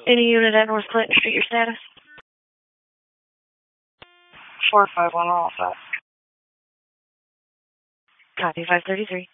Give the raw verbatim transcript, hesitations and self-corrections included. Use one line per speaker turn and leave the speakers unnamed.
Any unit at North Clinton Street, your status? four five one, all set. Copy, five thirty-three.